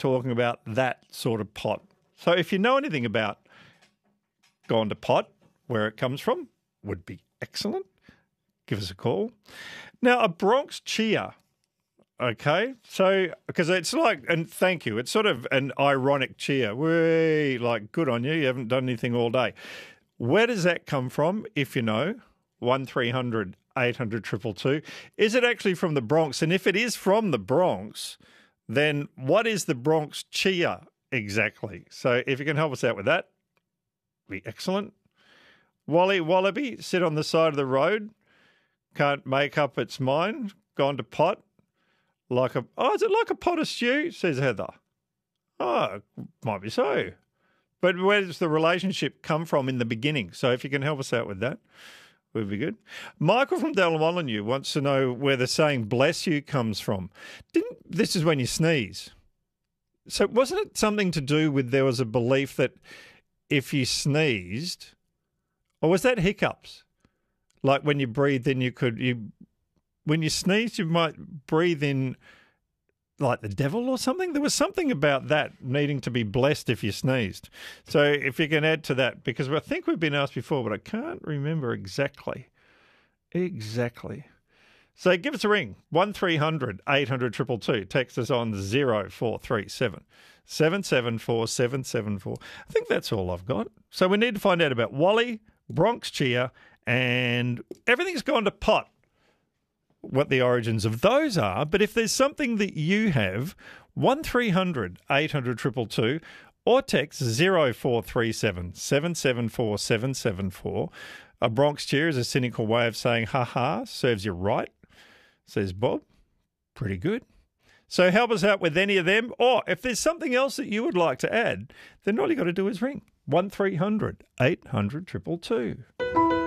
talking about that sort of pot. So if you know anything about gone to pot, where it comes from, would be excellent. Give us a call. Now, a Bronx cheer, okay? So, because it's like, and thank you, it's sort of an ironic cheer. Way, like, good on you, you haven't done anything all day. Where does that come from, if you know? 1300 800 222. Is it actually from the Bronx? And if it is from the Bronx, then what is the Bronx cheer exactly? So if you can help us out with that, be excellent. Wally Wallaby, sit on the side of the road, can't make up its mind, gone to pot, is it like a pot of stew, says Heather. Oh, might be so. But where does the relationship come from in the beginning? So if you can help us out with that, would be good. Michael from Dalwallinu wants to know where the saying bless you comes from. This is when you sneeze. So wasn't it something to do with there was a belief that if you sneezed, or was that hiccups? Like when you breathed in, when you sneezed, you might breathe in like the devil or something. There was something about that needing to be blessed if you sneezed. So if you can add to that, because I think we've been asked before, but I can't remember exactly. So give us a ring, 1300 800 222. Text us on 0437 774 774. I think that's all I've got. So we need to find out about Wally, Bronx cheer, and everything's gone to pot, what the origins of those are. But if there's something that you have, 1300 800 222 or text 0437 774 774. A Bronx cheer is a cynical way of saying ha-ha, serves you right, says Bob. Pretty good. So help us out with any of them. Or if there's something else that you would like to add, then all you got to do is ring 1300 800 222.